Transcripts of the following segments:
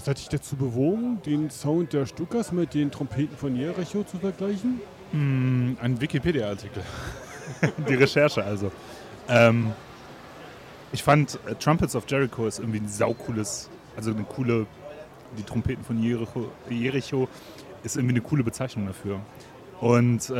Was hat dich dazu bewogen, den Sound der Stukas mit den Trompeten von Jericho zu vergleichen? Ein Wikipedia-Artikel. Die Recherche also. Ich fand Trumpets of Jericho ist irgendwie ein saukooles, also eine coole, die Trompeten von Jericho ist irgendwie eine coole Bezeichnung dafür. Und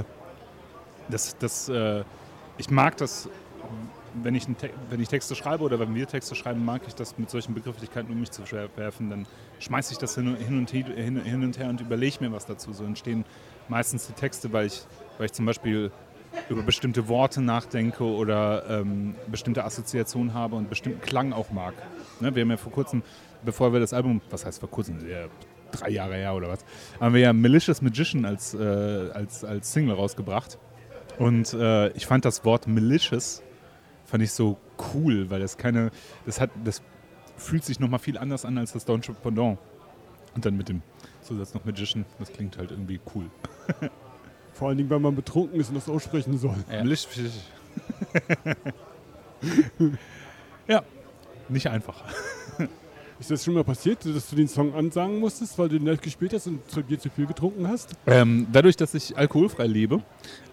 ich mag das, wenn ich Texte schreibe oder wenn wir Texte schreiben, mag ich das mit solchen Begrifflichkeiten um mich zu werfen. Dann schmeiße ich das hin und her und überlege mir was dazu. So entstehen meistens die Texte, weil ich zum Beispiel über bestimmte Worte nachdenke oder bestimmte Assoziationen habe und bestimmten Klang auch mag. Ne, wir haben ja vor kurzem, bevor wir das Album, was heißt vor kurzem, 3 Jahre her oder was, haben wir ja Malicious Magician als Single rausgebracht. Und ich fand das Wort malicious fand ich so cool, weil das fühlt sich nochmal viel anders an als das deutsche Pendant. Und dann mit dem Zusatz noch Magician, das klingt halt irgendwie cool. Vor allen Dingen, wenn man betrunken ist und das aussprechen soll. Ja. Ja, nicht einfach. Ist das schon mal passiert, dass du den Song ansagen musstest, weil du den live gespielt hast und zu dir zu viel getrunken hast? Dadurch, dass ich alkoholfrei lebe,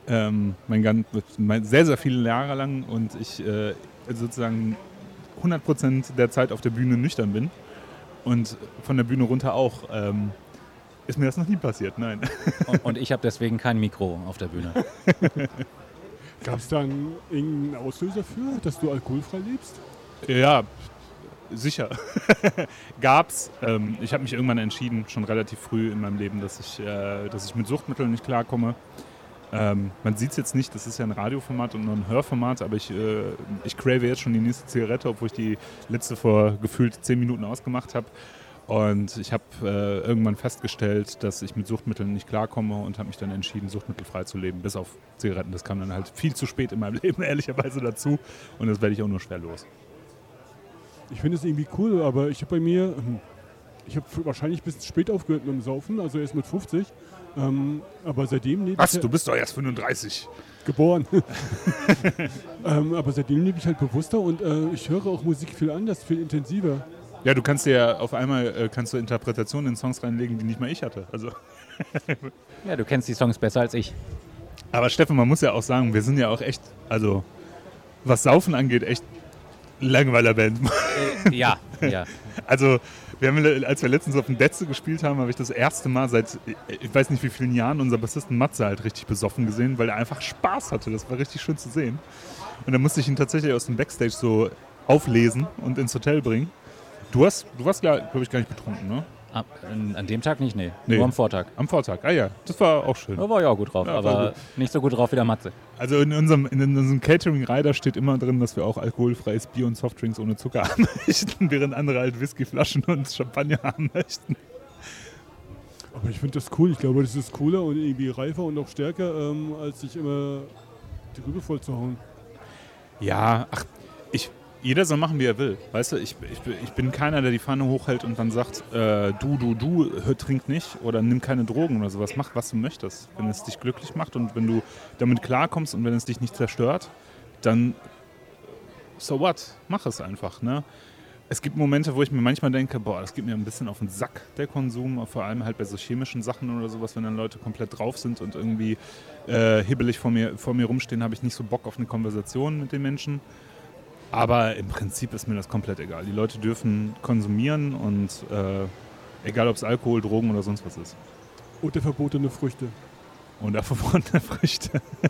sehr, sehr viele Jahre lang und ich sozusagen 100% der Zeit auf der Bühne nüchtern bin und von der Bühne runter auch, ist mir das noch nie passiert, nein. Und ich habe deswegen kein Mikro auf der Bühne. Gab es da irgendeinen Auslöser für, dass du alkoholfrei lebst? Ja, sicher. Gab's. Ich habe mich irgendwann entschieden, schon relativ früh in meinem Leben, dass ich mit Suchtmitteln nicht klarkomme. Man sieht es jetzt nicht, das ist ja ein Radioformat und nur ein Hörformat, aber ich crave jetzt schon die nächste Zigarette, obwohl ich die letzte vor gefühlt 10 Minuten ausgemacht habe. Und ich habe irgendwann festgestellt, dass ich mit Suchtmitteln nicht klarkomme und habe mich dann entschieden, suchtmittelfrei zu leben, bis auf Zigaretten. Das kam dann halt viel zu spät in meinem Leben, ehrlicherweise dazu. Und das werde ich auch nur schwer los. Ich finde es irgendwie cool, aber ich habe wahrscheinlich ein bisschen spät aufgehört mit dem Saufen, also erst mit 50. Aber seitdem lebe ich... Was? Du bist doch erst 35. Geboren. Aber seitdem lebe ich halt bewusster und ich höre auch Musik viel anders, viel intensiver. Ja, du kannst dir ja auf einmal Interpretationen in Songs reinlegen, die nicht mal ich hatte. Also. Ja, du kennst die Songs besser als ich. Aber Steffen, man muss ja auch sagen, wir sind ja auch echt, also was Saufen angeht, echt Langweiler-Band. Ja. Also, als wir letztens auf dem Detze gespielt haben, habe ich das erste Mal seit, ich weiß nicht wie vielen Jahren, unser Bassisten Matze halt richtig besoffen gesehen, weil er einfach Spaß hatte. Das war richtig schön zu sehen. Und dann musste ich ihn tatsächlich aus dem Backstage so auflesen und ins Hotel bringen. Du warst, glaube ich, gar nicht betrunken, ne? An dem Tag nicht, nee. Nur am Vortag. Am Vortag, ja. Das war auch schön. Da war ich auch gut drauf, ja, aber nicht so gut drauf wie der Matze. Also in unserem Catering-Rider steht immer drin, dass wir auch alkoholfreies Bier und Softdrinks ohne Zucker haben möchten, während andere halt Whiskyflaschen und Champagner haben möchten. Aber ich finde das cool. Ich glaube, das ist cooler und irgendwie reifer und auch stärker, als sich immer die Rübe voll zu hauen. Ja, jeder soll machen, wie er will. Weißt du, ich bin keiner, der die Fahne hochhält und dann sagt, du, trink nicht oder nimm keine Drogen oder sowas. Mach, was du möchtest. Wenn es dich glücklich macht und wenn du damit klarkommst und wenn es dich nicht zerstört, dann so what? Mach es einfach, ne? Es gibt Momente, wo ich mir manchmal denke, das geht mir ein bisschen auf den Sack, der Konsum, vor allem halt bei so chemischen Sachen oder sowas, wenn dann Leute komplett drauf sind und irgendwie hibbelig vor mir rumstehen, habe ich nicht so Bock auf eine Konversation mit den Menschen. Aber im Prinzip ist mir das komplett egal. Die Leute dürfen konsumieren und egal ob es Alkohol, Drogen oder sonst was ist. Oder verbotene Früchte. Oder verbotene Früchte.